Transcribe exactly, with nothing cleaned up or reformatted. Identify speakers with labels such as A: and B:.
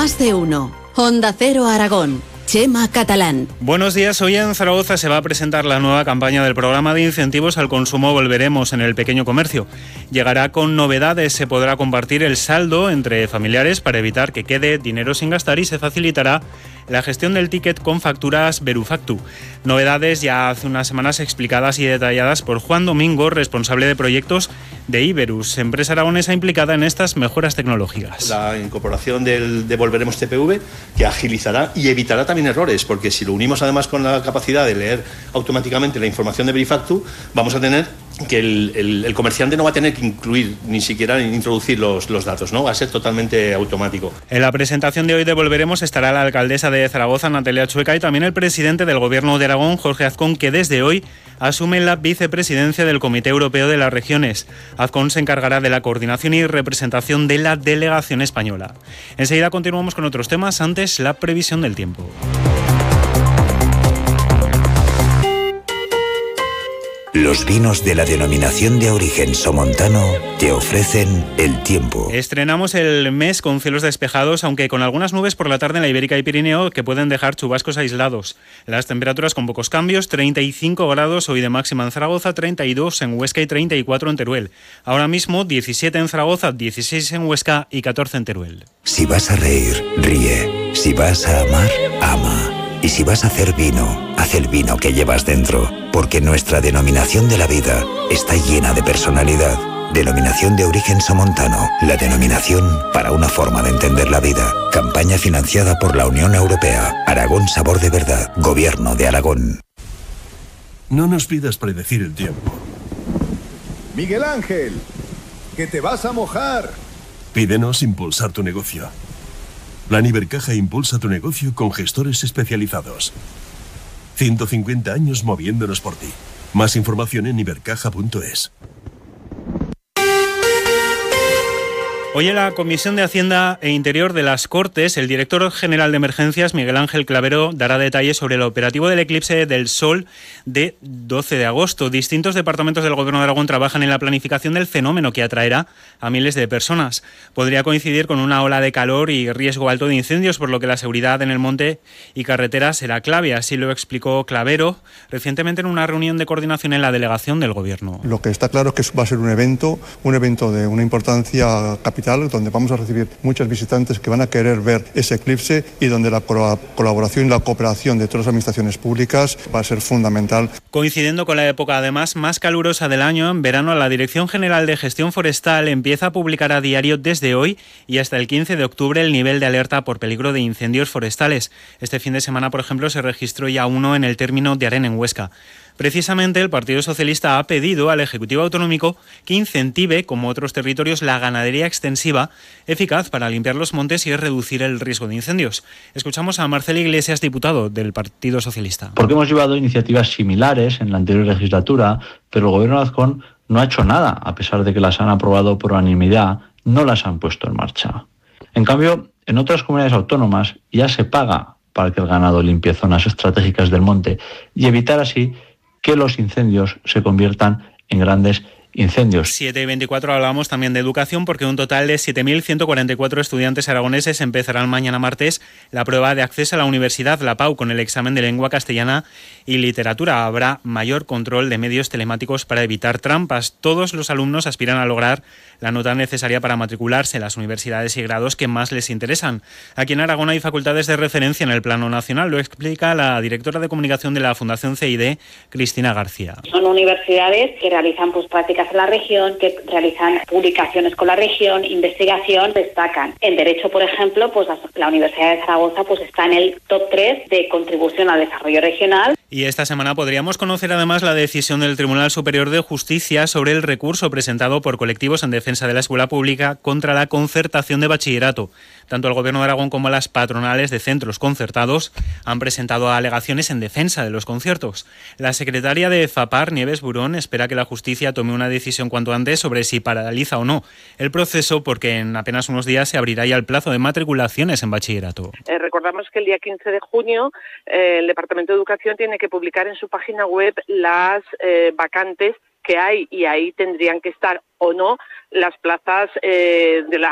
A: Más de uno. Onda Cero Aragón. Chema Catalán.
B: Buenos días. Hoy en Zaragoza se va a presentar la nueva campaña del programa de incentivos al consumo Volveremos en el pequeño comercio. Llegará con novedades, se podrá compartir el saldo entre familiares para evitar que quede dinero sin gastar y se facilitará la gestión del ticket con facturas Verufactu. Novedades ya hace unas semanas explicadas y detalladas por Juan Domingo, responsable de proyectos de Iberus, empresa aragonesa implicada en estas mejoras tecnológicas.
C: La incorporación del de Volveremos T P V, que agilizará y evitará también errores, porque si lo unimos además con la capacidad de leer automáticamente la información de Verifactu, vamos a tener que el, el, el comerciante no va a tener que incluir ni siquiera introducir los, los datos, ¿no? Va a ser totalmente automático.
B: En la presentación de hoy de Volveremos estará la alcaldesa de Zaragoza, Natalia Chueca, y también el presidente del Gobierno de Aragón, Jorge Azcón, que desde hoy asume la vicepresidencia del Comité Europeo de las Regiones. Azcón se encargará de la coordinación y representación de la delegación española. Enseguida continuamos con otros temas, antes la previsión del tiempo.
D: Los vinos de la denominación de origen somontano te ofrecen el tiempo.
B: Estrenamos el mes con cielos despejados, aunque con algunas nubes por la tarde en la Ibérica y Pirineo que pueden dejar chubascos aislados. Las temperaturas con pocos cambios, treinta y cinco grados hoy de máxima en Zaragoza, treinta y dos en Huesca y treinta y cuatro en Teruel. Ahora mismo diecisiete en Zaragoza, dieciséis en Huesca y catorce en Teruel.
D: Si vas a reír, ríe. Si vas a amar, ama. Y si vas a hacer vino, haz el vino que llevas dentro, porque nuestra denominación de la vida está llena de personalidad. Denominación de origen somontano, la denominación para una forma de entender la vida. Campaña financiada por la Unión Europea. Aragón Sabor de Verdad. Gobierno de Aragón.
E: No nos pidas predecir el tiempo.
F: Miguel Ángel, que te vas a mojar.
E: Pídenos impulsar tu negocio. Plan Ibercaja impulsa tu negocio con gestores especializados. ciento cincuenta años moviéndonos por ti. Más información en ibercaja punto es.
B: Hoy en la Comisión de Hacienda e Interior de las Cortes, el director general de Emergencias, Miguel Ángel Clavero, dará detalles sobre el operativo del eclipse del Sol de doce de agosto. Distintos departamentos del Gobierno de Aragón trabajan en la planificación del fenómeno que atraerá a miles de personas. Podría coincidir con una ola de calor y riesgo alto de incendios, por lo que la seguridad en el monte y carretera será clave. Así lo explicó Clavero recientemente en una reunión de coordinación en la delegación del Gobierno.
G: Lo que está claro es que va a ser un evento, un evento de una importancia capital, donde vamos a recibir muchos visitantes que van a querer ver ese eclipse y donde la colaboración y la cooperación de todas las administraciones públicas va a ser fundamental.
B: Coincidiendo con la época además más calurosa del año, en verano la Dirección General de Gestión Forestal empieza a publicar a diario desde hoy y hasta el quince de octubre el nivel de alerta por peligro de incendios forestales. Este fin de semana, por ejemplo, se registró ya uno en el término de Aren en Huesca. Precisamente el Partido Socialista ha pedido al Ejecutivo Autonómico que incentive, como otros territorios, la ganadería extensiva eficaz para limpiar los montes y reducir el riesgo de incendios. Escuchamos a Marcelo Iglesias, diputado del Partido Socialista.
H: Porque hemos llevado iniciativas similares en la anterior legislatura, pero el Gobierno de Azcón no ha hecho nada, a pesar de que las han aprobado por unanimidad, no las han puesto en marcha. En cambio, en otras comunidades autónomas ya se paga para que el ganado limpie zonas estratégicas del monte y evitar así que los incendios se conviertan en grandes incendios.
B: siete y veinticuatro hablamos también de educación, porque un total de siete mil ciento cuarenta y cuatro estudiantes aragoneses empezarán mañana martes la prueba de acceso a la universidad, la P A U, con el examen de lengua castellana y literatura. Habrá mayor control de medios telemáticos para evitar trampas. Todos los alumnos aspiran a lograr la nota necesaria para matricularse en las universidades y grados que más les interesan. Aquí en Aragón hay facultades de referencia en el plano nacional, lo explica la directora de comunicación de la Fundación C I D, Cristina García.
I: Son universidades que realizan pues prácticas en la región, que realizan publicaciones con la región, investigación, destacan. En Derecho, por ejemplo, pues la, la Universidad de Zaragoza pues está en el top tres de contribución al desarrollo regional.
B: Y esta semana podríamos conocer además la decisión del Tribunal Superior de Justicia sobre el recurso presentado por colectivos en defensa de la escuela pública contra la concertación de bachillerato. Tanto el Gobierno de Aragón como las patronales de centros concertados han presentado alegaciones en defensa de los conciertos. La secretaria de FAPAR, Nieves Burón, espera que la justicia tome una decisión cuanto antes sobre si paraliza o no el proceso, porque en apenas unos días se abrirá ya el plazo de matriculaciones en bachillerato.
J: Eh, recordamos que el día quince de junio eh, el Departamento de Educación tiene que publicar en su página web las eh, vacantes que hay, y ahí tendrían que estar o no las plazas eh, de la